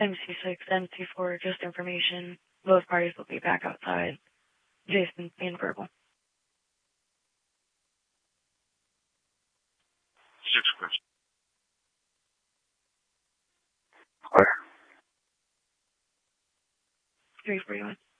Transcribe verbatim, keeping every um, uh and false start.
M C six, M C four, just information. Both parties will be back outside. Jason being verbal. Six question. Where? three forty-one.